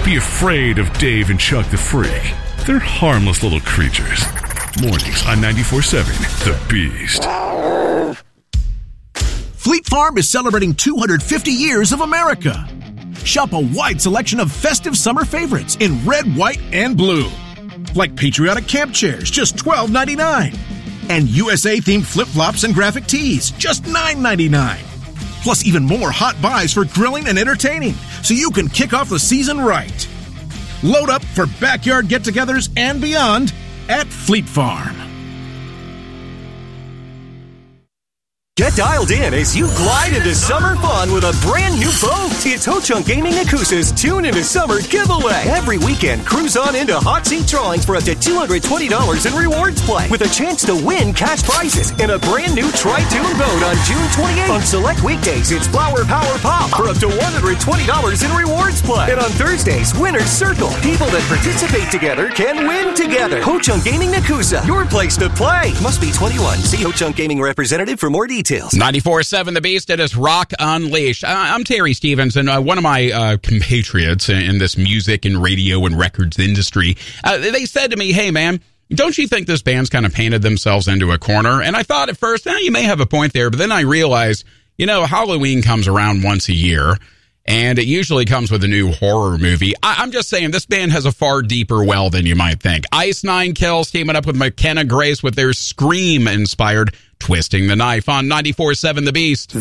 Don't be afraid of Dave and Chuck the Freak. They're harmless little creatures. Mornings on 94.7 The Beast. Fleet Farm is celebrating 250 years of America. Shop a wide selection of festive summer favorites in red, white, and blue. Like patriotic camp chairs, just $12.99. And USA-themed flip-flops and graphic tees, just $9.99. Plus even more hot buys for grilling and entertaining, so you can kick off the season right. Load up for backyard get-togethers and beyond at Fleet Farm. Get dialed in as you glide into summer fun with a brand new boat. It's Ho-Chunk Gaming Nakusa's Tune into Summer giveaway. Every weekend, cruise on into hot seat drawings for up to $220 in rewards play with a chance to win cash prizes in a brand new Tri-Tune boat on June 28th. On select weekdays, it's Flower Power Pop for up to $120 in rewards play. And on Thursdays, Winner's Circle. People that participate together can win together. Ho-Chunk Gaming Nakusa, your place to play. Must be 21. See Ho-Chunk Gaming representative for more details. 94.7 The Beast. It is Rock Unleashed. I'm Terry Stevens, and one of my compatriots in this music and radio and records industry, they said to me, hey, man, don't you think this band's kind of painted themselves into a corner? And I thought at first, you may have a point there, but then I realized, Halloween comes around once a year, and it usually comes with a new horror movie. I'm just saying, this band has a far deeper well than you might think. Ice Nine Kills teaming up with McKenna Grace with their Scream-inspired Twisting the Knife on 94.7 The Beast.